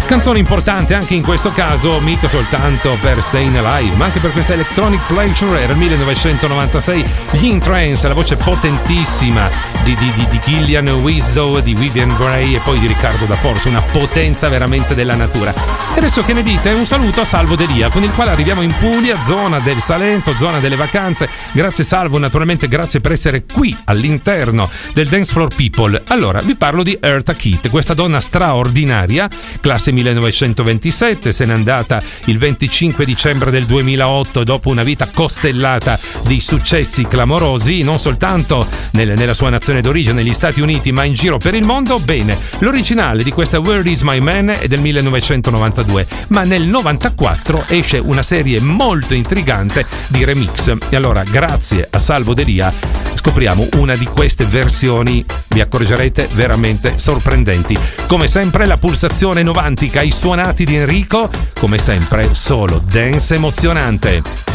Canzone importante anche in questo caso, mica soltanto per Staying Alive, ma anche per questa Electronic Pleasure. Era il 1996, gli In Trance, la voce potentissima di Gillian Wisdow, di Vivian Gray e poi di Riccardo Da Force, una potenza veramente della natura. E adesso che ne dite? Un saluto a Salvo Delia, con il quale arriviamo in Puglia, zona del Salento, zona delle vacanze. Grazie Salvo, naturalmente grazie per essere qui all'interno del Dance Floor People. Allora, vi parlo di Eartha Kitt, questa donna straordinaria, classe 1927, se n'è andata il 25 dicembre del 2008 dopo una vita costellata di successi clamorosi, non soltanto nella sua nazione d'origine, negli Stati Uniti, ma in giro per il mondo. Bene, l'originale di questa Where Is My Man è del 1992, ma nel 94 esce una serie molto intrigante di remix. E allora, grazie a Salvo Delia, scopriamo una di queste versioni, vi accorgerete, veramente sorprendenti. Come sempre la pulsazione novantica, i suonati di Enrico, come sempre solo dance emozionante.